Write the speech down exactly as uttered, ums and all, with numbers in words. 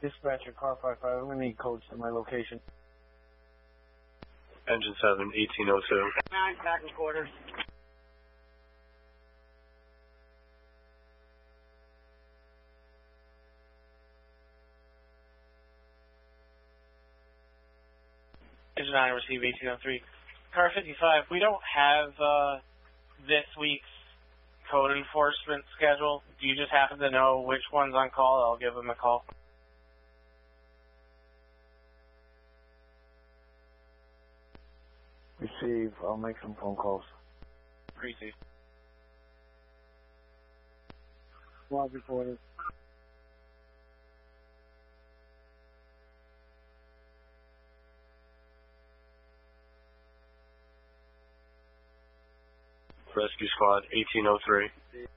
Dispatcher, car five five, I'm going to need codes to my location. Engine seven, eighteen oh two. Nine, back in quarters. Engine nine, receive eighteen oh three. Car fifty-five, we don't have uh, this week's code enforcement schedule. Do you just happen to know which one's on call? I'll give them a call. Receive, I'll make some phone calls. Receive. Log reported. Rescue squad, eighteen oh three.